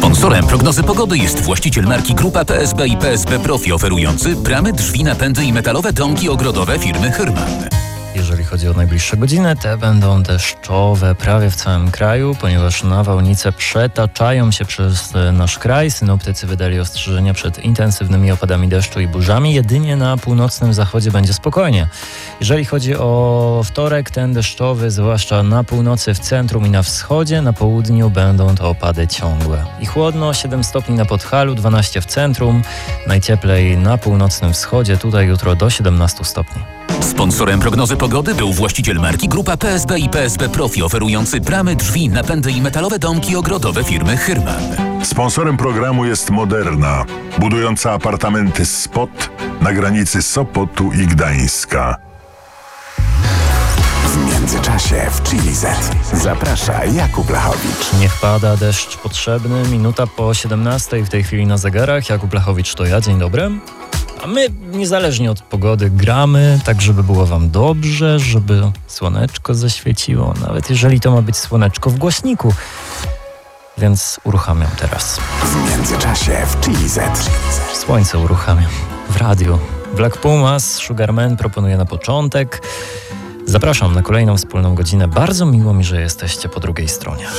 Sponsorem prognozy pogody jest właściciel marki Grupa PSB i PSB Profi, oferujący bramy, drzwi, napędy i metalowe domki ogrodowe firmy Hyrman. Jeżeli chodzi o najbliższe godziny, te będą deszczowe prawie w całym kraju, ponieważ nawałnice przetaczają się przez nasz kraj. Synoptycy wydali ostrzeżenia przed intensywnymi opadami deszczu i burzami. Jedynie na północnym zachodzie będzie spokojnie. Jeżeli chodzi o wtorek, ten deszczowy, zwłaszcza na północy, w centrum i na wschodzie, na południu będą to opady ciągłe. I chłodno, 7 stopni na Podhalu, 12 w centrum, najcieplej na północnym wschodzie, tutaj jutro do 17 stopni. Sponsorem prognozy pogody był właściciel marki Grupa PSB i PSB Profi, oferujący bramy, drzwi, napędy i metalowe domki ogrodowe firmy Hyrman. Sponsorem programu jest Moderna, budująca apartamenty Spot na granicy Sopotu i Gdańska. W międzyczasie w Chili Z zaprasza Jakub Lachowicz. Niech pada deszcz potrzebny, minuta po 17 w tej chwili na zegarach. Jakub Lachowicz to ja, dzień dobry. A my niezależnie od pogody gramy, tak żeby było wam dobrze, żeby słoneczko zaświeciło, nawet jeżeli to ma być słoneczko w głośniku. Więc uruchamiam teraz. W międzyczasie w Chili Z. Słońce uruchamiam w radiu. Black Pumas, Sugarman proponuje na początek. Zapraszam na kolejną wspólną godzinę. Bardzo miło mi, że jesteście po drugiej stronie.